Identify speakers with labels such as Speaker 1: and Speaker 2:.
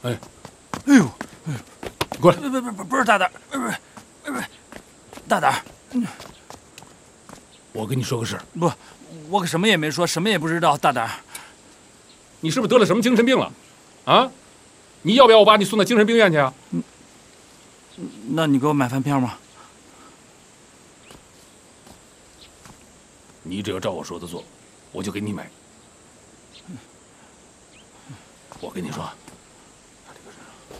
Speaker 1: 哎，
Speaker 2: 哎呦，
Speaker 1: 你过来！
Speaker 2: 不是大胆，不是，大胆。
Speaker 1: 我跟你说个事儿。
Speaker 2: 不，我可什么也没说，什么也不知道。大胆，
Speaker 1: 你是不是得了什么精神病了？啊？你要不要我把你送到精神病院去啊？
Speaker 2: 那你给我买饭票吗？
Speaker 1: 你只要照我说的做，我就给你买。我跟你说，